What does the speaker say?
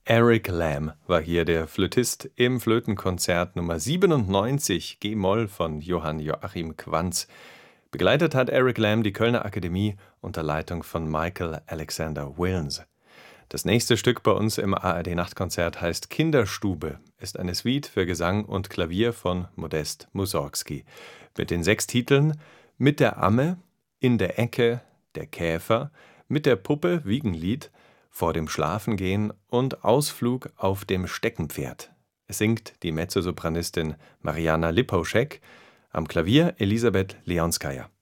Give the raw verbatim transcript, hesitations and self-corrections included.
Eric Lamb war hier der Flötist im Flötenkonzert Nummer siebenundneunzig G-Moll von Johann Joachim Quanz. Begleitet hat Eric Lamb die Kölner Akademie unter Leitung von Michael Alexander Wilns. Das nächste Stück bei uns im A R D-Nachtkonzert heißt Kinderstube, ist eine Suite für Gesang und Klavier von Modest Mussorgsky. Mit den sechs Titeln Mit der Amme, In der Ecke, Der Käfer, Mit der Puppe Wiegenlied, Vor dem Schlafengehen und Ausflug auf dem Steckenpferd. Es singt die Mezzosopranistin Mariana Lipovšek, am Klavier Elisabeth Leonskaja.